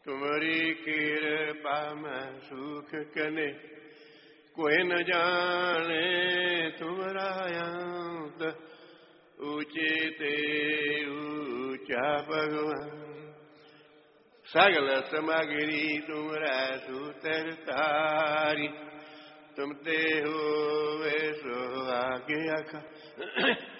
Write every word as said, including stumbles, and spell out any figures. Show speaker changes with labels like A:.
A: तुम्हारी कृपा में सुख कने कोई न जाने तुम्हारा अंत ऊंचे ते ऊंचा भगवान सगल सामग्री तुम्हारा सूतर तारी तुम ते हो वे सो आगे आखा